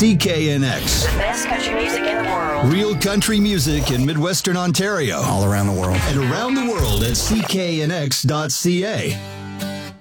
CKNX. The best country music in the world. Real country music in Midwestern Ontario. All around the world. And around the world at cknx.ca.